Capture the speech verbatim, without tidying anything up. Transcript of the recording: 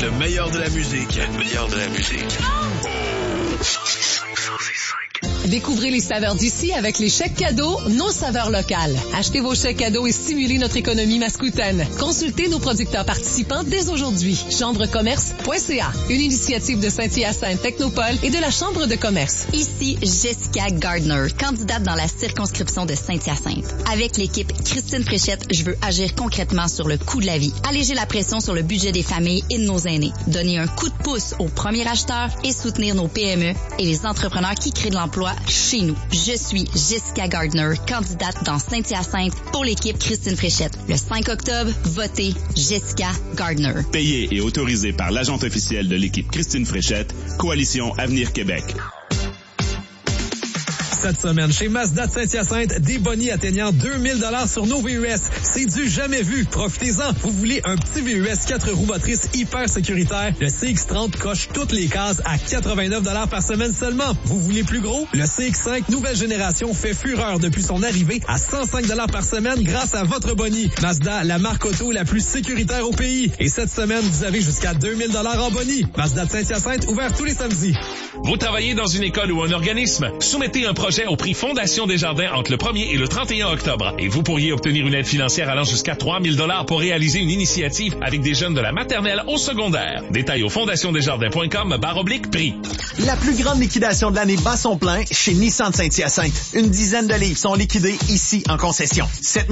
Le meilleur de la musique. Le meilleur de la musique. Découvrez les saveurs d'ici avec les chèques cadeaux, nos saveurs locales. Achetez vos chèques cadeaux et stimulez notre économie mascoutaine. Consultez nos producteurs participants dès aujourd'hui. chambrecommerce point c a, une initiative de Saint-Hyacinthe Technopole et de la Chambre de commerce. Ici Jessica Gardner, candidate dans la circonscription de Saint-Hyacinthe. Avec l'équipe Christine Fréchette, je veux agir concrètement sur le coût de la vie, alléger la pression sur le budget des familles et de nos aînés, donner un coup de pouce aux premiers acheteurs et soutenir nos P M E et les entrepreneurs qui créent de l'emploi chez nous. Je suis Jessica Gardner, candidate dans Saint-Hyacinthe pour l'équipe Christine Fréchette. Le cinq octobre, votez Jessica Gardner. Payé et autorisé par l'agente officielle de l'équipe Christine Fréchette, Coalition Avenir Québec. Cette semaine, chez Mazda de Saint-Hyacinthe, des bonnies atteignant deux mille dollars sur nos V U S. C'est du jamais vu. Profitez-en. Vous voulez un petit V U S quatre roues motrices hyper sécuritaire? Le C X trente coche toutes les cases à quatre-vingt-neuf dollars par semaine seulement. Vous voulez plus gros? Le C X cinq nouvelle génération fait fureur depuis son arrivée à cent cinq dollars par semaine grâce à votre bonnie. Mazda, la marque auto la plus sécuritaire au pays. Et cette semaine, vous avez jusqu'à deux mille dollars en bonnie. Mazda de Saint-Hyacinthe, ouvert tous les samedis. Vous travaillez dans une école ou un organisme? Soumettez un projet au prix Fondation Desjardins entre le premier et le trente et un octobre. Et vous pourriez obtenir une aide financière allant jusqu'à trois mille dollars pour réaliser une initiative avec des jeunes de la maternelle au secondaire. Détails au fondationdesjardins.com barre oblique prix. La plus grande liquidation de l'année bat son plein chez Nissan de Saint-Hyacinthe. Une dizaine de livres sont liquidés ici en concession. sept